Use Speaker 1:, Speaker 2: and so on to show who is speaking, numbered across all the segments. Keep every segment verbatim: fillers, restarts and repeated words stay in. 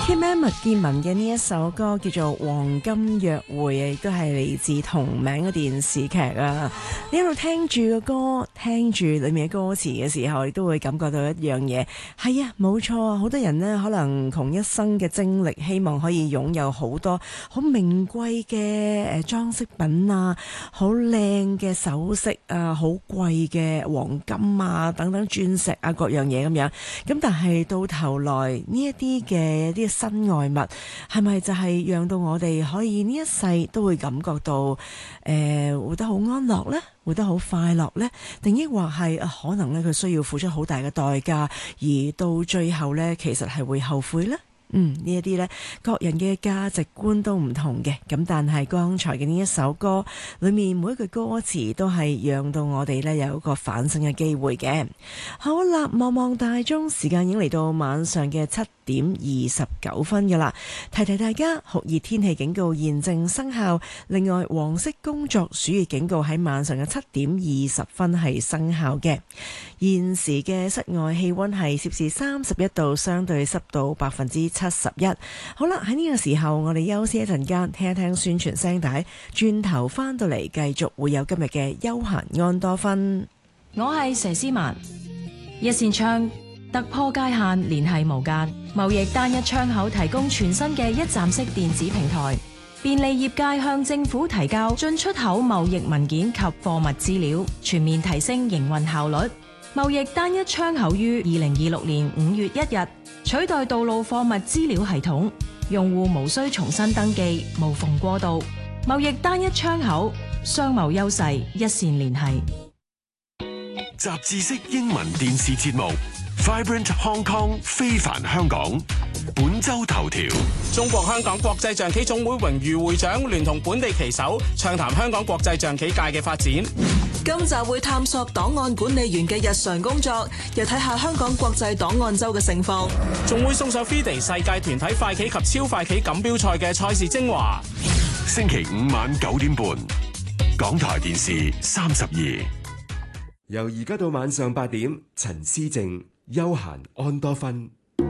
Speaker 1: K M 麥潔文嘅呢一首歌叫做《黃金約會》，亦都係嚟自同名嘅電視劇啊！你喺度聽住個歌，聽住裏面嘅歌詞嘅時候，你都會感覺到一樣嘢。係啊，冇錯，好多人呢可能窮一生嘅精力，希望可以擁有好多好名貴嘅誒裝飾品啊，好靚嘅首飾啊，好貴嘅黃金啊，等等鑽石啊，各樣嘢咁樣。咁但係到頭來呢一啲嘅啲身外物係咪就係讓到我哋可以呢一世都會感覺到誒、呃、活得好安樂呢？活得好快樂呢？定抑或係可能咧佢需要付出好大嘅代價，而到最後呢，其實係會後悔呢？嗯，呢一啲呢，各人嘅價值觀都唔同嘅，咁但係剛才嘅呢一首歌裏面每一句歌詞都係讓到我哋呢有一個反省嘅機會嘅。好啦，望望大鐘，時間已經嚟到晚上嘅七點二十九分噶啦，提提大家酷熱天氣警告現正生效，另外黃色工作暑熱警告喺晚上嘅七點二十分係生效嘅。現時嘅室外氣溫係攝氏三十一度，相對濕度百分之七十一。好啦，喺呢個時候我哋休息一陣間，聽一聽宣傳聲帶，轉頭翻到嚟繼續會有今日嘅休閒安多芬。
Speaker 2: 我係佘詩曼，一線窗突破界限，聯繫無間，貿易單一窗口提供全新嘅一站式電子平台，便利業界向政府提交進出口貿易文件及貨物資料，全面提升營運效率。貿易單一窗口於二零二六年五月一日取代道路貨物資料系統，用戶無需重新登記，無縫過渡。貿易單一窗口，商貿優勢一線聯繫。
Speaker 3: 雜誌式英文電視節目 Vibrant Hong Kong 非凡香港，本周頭條：
Speaker 4: 中國香港國際象棋總會榮譽會長聯同本地棋手暢談香港國際象棋界嘅發展。
Speaker 5: 今集會探索檔案管理員嘅日常工作，又睇下香港國際檔案周嘅盛況，
Speaker 4: 仲會送上 F I D E 世界團體快棋及超快棋錦標賽嘅賽事精華。
Speaker 3: 星期五晚九點半，港台電視三十二。
Speaker 6: 由而家到晚上八點，陳思正休閒安多芬。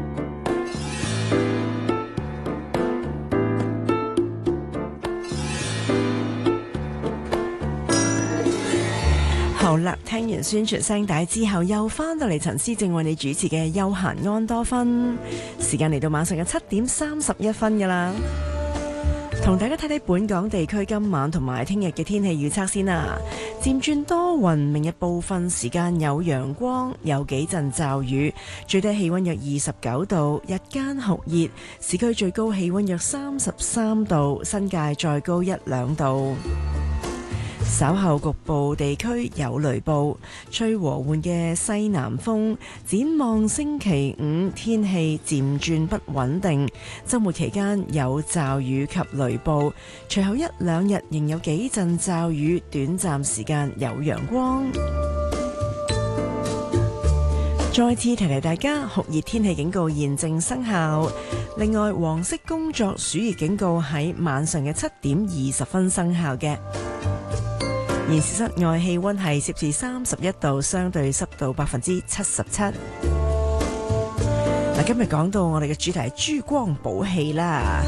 Speaker 1: 好啦，聽完宣傳聲帶之後，又翻到嚟陳思正為你主持嘅休閒安多芬。時間嚟到晚上嘅七點三十一分噶啦，同大家睇睇本港地區今晚同埋聽日嘅天氣預測先啦。漸轉多雲，明日部分時間有陽光，有幾陣驟雨，最低氣溫約二十九度，日間酷熱，市區最高氣溫約三十三度，新界再高一兩度。稍後局部地區有雷暴，吹和緩嘅西南風。展望星期五天氣漸轉不穩定，週末期間有驟雨及雷暴，隨後一兩日仍有幾陣驟雨，短暫時間有陽光。再次提提大家，酷熱天氣警告現正生效。另外，黃色工作暑熱警告喺晚上嘅七點二十分生效嘅。現時室外氣溫係攝氏三十一度，相對濕度百分之七十七。嗱，今日講到我哋嘅主題係珠光寶氣啦。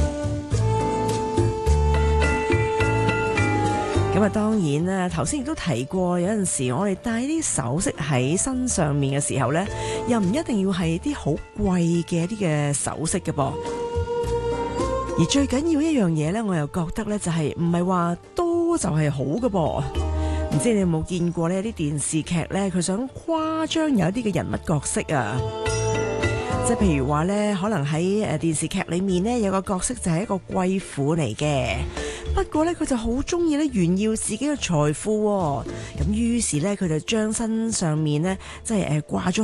Speaker 1: 咁啊，當然啦，頭先亦都提過，有陣時我哋戴啲首飾喺身上面嘅時候呢，又唔一定要係啲好貴嘅一啲嘅首飾嘅噃。而最緊要一樣嘢呢，我又覺得呢，就係唔係話多就係好嘅噃。唔知你有冇見過呢啲電視劇呢，佢想誇張有一啲嘅人物角色啊，即係譬如話呢，可能喺誒電視劇裏面呢，有個角色就係一個貴婦嚟嘅，不過呢，佢就好中意呢炫耀自己嘅財富喎。咁於是呢，佢就將身上面呢，即係誒掛咗